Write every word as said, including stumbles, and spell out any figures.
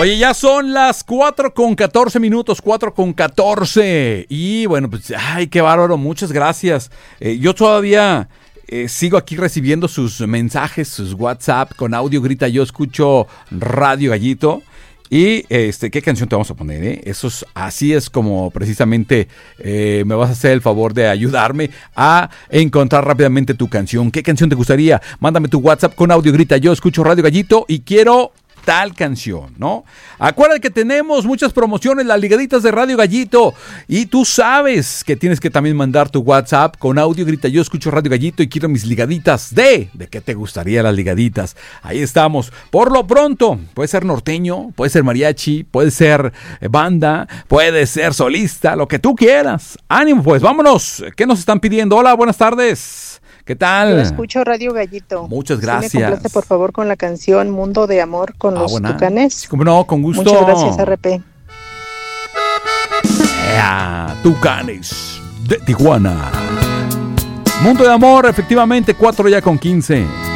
Oye, ya son las cuatro con catorce minutos, cuatro con catorce. Y bueno, pues, ay, qué bárbaro, muchas gracias. Eh, yo todavía eh, sigo aquí recibiendo sus mensajes, sus WhatsApp con audio. Grita, yo escucho Radio Gallito. Y este, ¿qué canción te vamos a poner? Eh? Eso es, así es como precisamente eh, me vas a hacer el favor de ayudarme a encontrar rápidamente tu canción. ¿Qué canción te gustaría? Mándame tu WhatsApp con audio. Grita, yo escucho Radio Gallito y quiero tal canción, ¿no? Acuérdate que tenemos muchas promociones, las ligaditas de Radio Gallito, y tú sabes que tienes que también mandar tu WhatsApp con audio. Grita, yo escucho Radio Gallito y quiero mis ligaditas de, ¿de qué te gustaría las ligaditas? Ahí estamos. Por lo pronto, puede ser norteño, puede ser mariachi, puede ser banda, puede ser solista, lo que tú quieras. Ánimo, pues, vámonos. ¿Qué nos están pidiendo? Hola, buenas tardes. ¿Qué tal? Yo escucho Radio Gallito. Muchas gracias. Sí, me complace, por favor, con la canción Mundo de Amor con ah, los buena. Tucanes. Como no, con gusto. Muchas gracias, R P. Yeah, Tucanes de Tijuana. Mundo de Amor, efectivamente, cuatro ya con quince.